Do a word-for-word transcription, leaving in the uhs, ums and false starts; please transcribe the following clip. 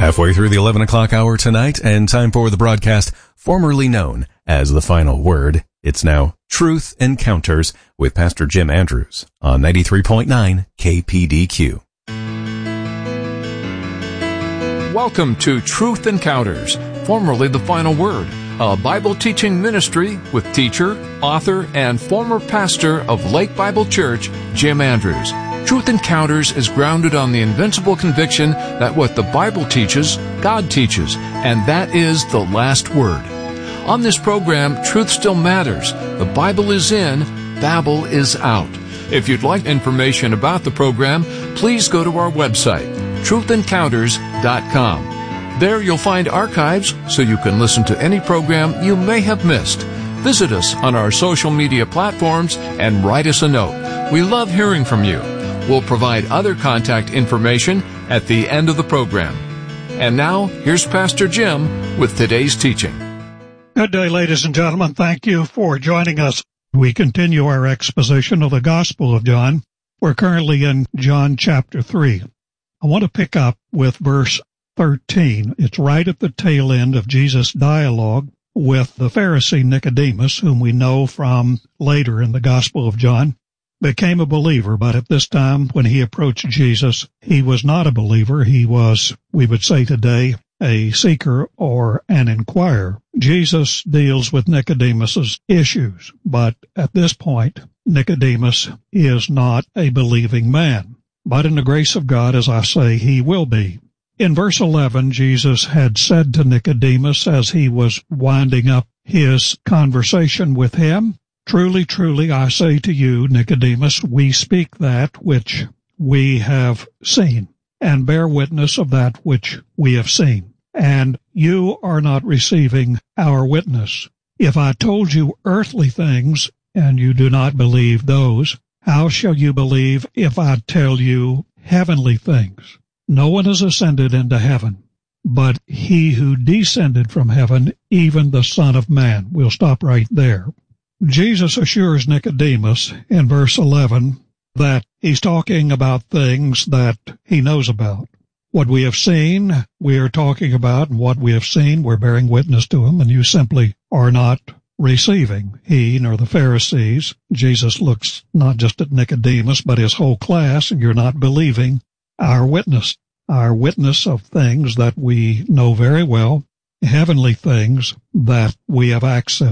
Halfway through the eleven o'clock hour tonight, and time for the broadcast formerly known as The Final Word. It's now Truth Encounters with Pastor Jim Andrews on ninety-three point nine K P D Q. Welcome to Truth Encounters, formerly The Final Word, a Bible teaching ministry with teacher, author, and former pastor of Lake Bible Church, Jim Andrews. Truth Encounters is grounded on the invincible conviction that what the Bible teaches, God teaches, and that is the last word. On this program, truth still matters. The Bible is in, Babel is out. If you'd like information about the program, please go to our website, truth encounters dot com. There you'll find archives so you can listen to any program you may have missed. Visit us on our social media platforms and write us a note. We love hearing from you. We'll provide other contact information at the end of the program. And now, here's Pastor Jim with today's teaching. Good day, ladies and gentlemen. Thank you for joining us. We continue our exposition of the Gospel of John. We're currently in John chapter three. I want to pick up with verse thirteen. It's right at the tail end of Jesus' dialogue with the Pharisee Nicodemus, whom we know from later in the Gospel of John. Became a believer, but at this time, when he approached Jesus, he was not a believer. He was, we would say today, a seeker or an inquirer. Jesus deals with Nicodemus's issues, but at this point, Nicodemus is not a believing man. But in the grace of God, as I say, he will be. In verse eleven, Jesus had said to Nicodemus as he was winding up his conversation with him, "Truly, truly, I say to you, Nicodemus, we speak that which we have seen, and bear witness of that which we have seen. And you are not receiving our witness. If I told you earthly things, and you do not believe those, how shall you believe if I tell you heavenly things? No one has ascended into heaven, but he who descended from heaven, even the Son of Man." We'll stop right there. Jesus assures Nicodemus in verse eleven that he's talking about things that he knows about. What we have seen, we are talking about, and what we have seen, we're bearing witness to him, and you simply are not receiving. He nor the Pharisees. Jesus looks not just at Nicodemus, but his whole class, and you're not believing our witness, our witness of things that we know very well, heavenly things that we have access